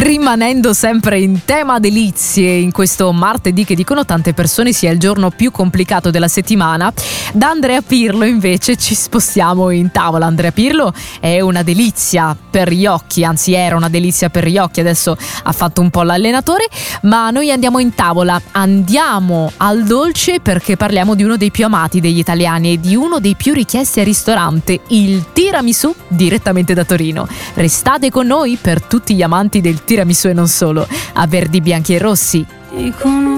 rimanendo sempre in tema delizie in questo martedì che dicono tante persone sia il giorno più complicato della settimana, da Andrea Pirlo invece ci spostiamo in tavola. Andrea Pirlo è una delizia per gli occhi, anzi era una delizia per gli occhi, adesso ha fatto un po' l'allenatore, ma noi andiamo in tavola, andiamo al dolce perché parliamo di uno dei più amati degli italiani e di uno dei più richiesti al ristorante, il tiramisù direttamente da Torino. Restate con noi per tutti gli amanti del tiramisù e non solo, a Verdi, Bianchi e Rossi. Dicono